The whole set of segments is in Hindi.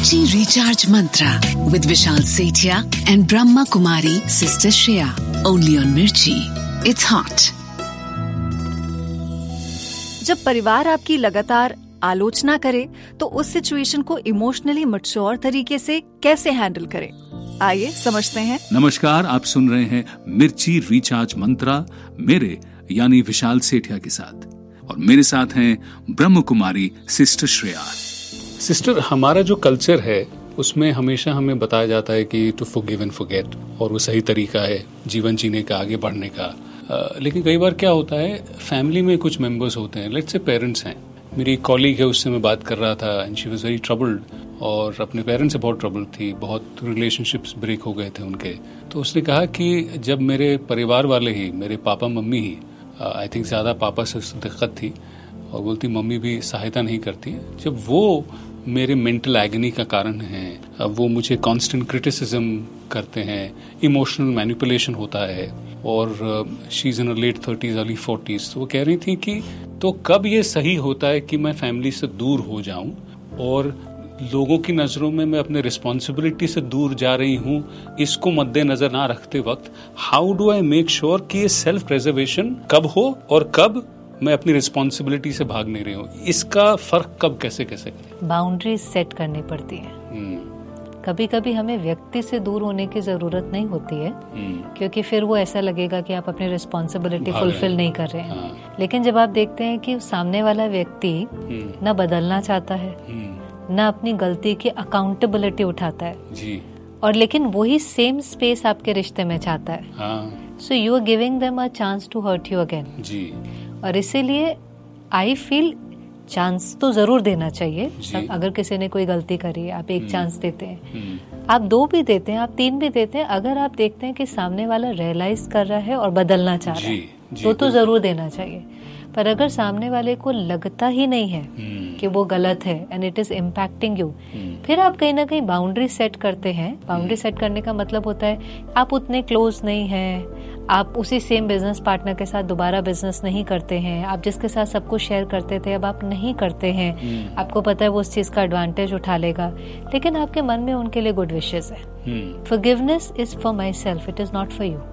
Mirchi Recharge Mantra with Vishal Sethia and Brahma Kumari Sister Shreya. Only on Mirchi. It's hot. जब परिवार आपकी लगातार आलोचना करे तो उस सिचुएशन को इमोशनली मैच्योर तरीके से कैसे हैंडल करें, आइए समझते हैं। नमस्कार, आप सुन रहे हैं मिर्ची रिचार्ज मंत्रा मेरे यानी विशाल सेठिया के साथ, और मेरे साथ हैं ब्रह्म कुमारी सिस्टर श्रेया। सिस्टर, हमारा जो कल्चर है उसमें हमेशा हमें बताया जाता है कि टू फॉरगिव एंड फॉरगेट, और वो सही तरीका है जीवन जीने का, आगे बढ़ने का। लेकिन कई बार क्या होता है, फैमिली में कुछ मेंबर्स होते हैं, लेट्स से पेरेंट्स हैं। मेरी एक कॉलीग है, उससे मैं बात कर रहा था and she was very troubled, और अपने पेरेंट्स से बहुत ट्रबल्ड थी, बहुत रिलेशनशिप्स ब्रेक हो गए थे उनके। तो उसने कहा कि जब मेरे परिवार वाले ही, मेरे papa mummy he, I think ज़्यादा पापा से दिक्कत थी, और बोलती मम्मी भी सहायता नहीं करती, जब वो मेरे मेंटल एगनी का कारण है, वो मुझे कांस्टेंट क्रिटिसिज्म करते हैं, इमोशनल मैनिपुलेशन होता है, और she is in late 30s early 40s। तो वो कह रही थी कि तो कब ये सही होता है कि मैं फैमिली से दूर हो जाऊं और लोगों की नज़रों में मैं अपने रिस्पॉन्सिबिलिटी से दूर जा रही हूं, इसको मद्देनजर ना रखते वक्त how do I make sure कि ये सेल्फ प्रिजर्वेशन कब हो और कब मैं अपनी रिस्पॉन्सिबिलिटी से भाग नहीं रही हूँ, इसका फर्क कब कैसे करें? बाउंड्रीज सेट करनी पड़ती है। कभी कभी हमें व्यक्ति से दूर होने की जरूरत नहीं होती है, क्योंकि फिर वो ऐसा लगेगा कि आप अपनी रिस्पॉन्सिबिलिटी फुलफिल नहीं कर रहे हैं। लेकिन जब आप देखते हैं कि सामने वाला व्यक्ति न बदलना चाहता है, न अपनी गलती की अकाउंटेबिलिटी उठाता है जी, और लेकिन वही सेम स्पेस आपके रिश्ते में चाहता है, so you are giving them a chance to hurt you again जी। और इसीलिए आई फील चांस तो जरूर देना चाहिए। अगर किसी ने कोई गलती करी है, आप एक चांस देते हैं, आप 2 भी देते हैं, आप 3 भी देते हैं। अगर आप देखते हैं कि सामने वाला रियलाइज कर रहा है और बदलना चाह रहा है तो जरूर देना चाहिए। पर अगर सामने वाले को लगता ही नहीं है कि वो गलत है and it is impacting you, फिर आप कहीं ना कहीं बाउंड्री सेट करते हैं। बाउंड्री सेट करने का मतलब होता है आप उतने क्लोज नहीं हैं, आप उसी सेम बिजनेस पार्टनर के साथ दोबारा बिजनेस नहीं करते हैं, आप जिसके साथ सब कुछ शेयर करते थे अब आप नहीं करते हैं। आपको पता है वो उस चीज का एडवांटेज उठा लेगा, लेकिन आपके मन में उनके लिए गुड विशेस है। Forgiveness is for my self, it is not for you.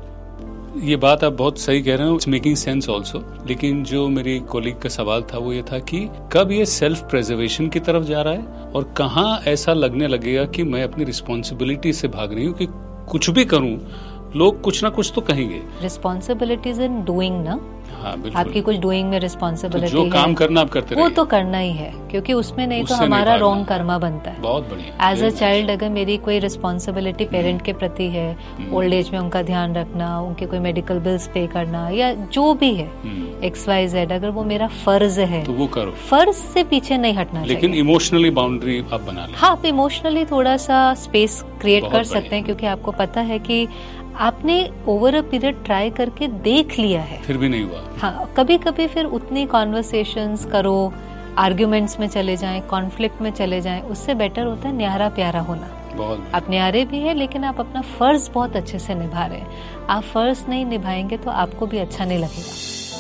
ये बात आप बहुत सही कह रहे हो, इट्स मेकिंग सेंस ऑल्सो। लेकिन जो मेरी कोलीग का सवाल था वो ये था कि कब ये सेल्फ प्रिजर्वेशन की तरफ जा रहा है और कहाँ ऐसा लगने लगेगा कि मैं अपनी रिस्पॉन्सिबिलिटी से भाग रही हूँ, कि कुछ भी करूँ लोग कुछ ना कुछ तो कहेंगे। रिस्पॉन्सिबिलिटीज इन डूइंग ना, हाँ, बिल्कुल। आपकी कुछ डूइंग में रिस्पॉन्सिबिलिटी तो जो काम करना आप करते वो तो करना ही है, क्योंकि उसमें नहीं तो हमारा रॉन्ग कर्मा बनता है। बहुत बढ़िया। एज अ चाइल्ड अगर मेरी कोई रिस्पॉन्सिबिलिटी पेरेंट के प्रति है, ओल्ड एज में उनका ध्यान रखना, उनके कोई मेडिकल बिल्स पे करना या जो भी है XYZ, अगर वो मेरा फर्ज है तो वो करो, फर्ज से पीछे नहीं हटना चाहिए। लेकिन इमोशनली बाउंड्री आप बना लें। हाँ, आप इमोशनली थोड़ा सा स्पेस क्रिएट कर सकते हैं, क्योंकि आपको पता है कि आपने ओवर अ पीरियड ट्राई करके देख लिया है, फिर भी नहीं हुआ। हाँ, कभी कभी फिर उतनी कॉन्वर्सेशंस करो, आर्ग्यूमेंट्स में चले जाएं, कॉन्फ्लिक्ट में चले जाएं, उससे बेटर होता है न्यारा प्यारा होना। आप न्यारे भी हैं, लेकिन आप अपना फर्ज बहुत अच्छे से निभा रहे हैं। आप फर्ज नहीं निभाएंगे तो आपको भी अच्छा नहीं लगेगा।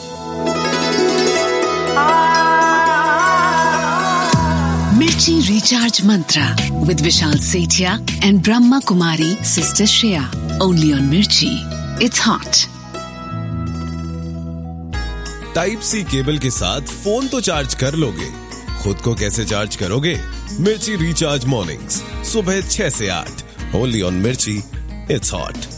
Mirchi Recharge Mantra with Vishal Sethia and Brahma Kumari Sister Shreya. Only on Mirchi. It's hot. Type C cable के साथ फोन तो चार्ज कर लोगे, खुद को कैसे चार्ज करोगे? मिर्ची रिचार्ज मॉर्निंग्स सुबह 6 से 8 ओनली ऑन मिर्ची। It's hot.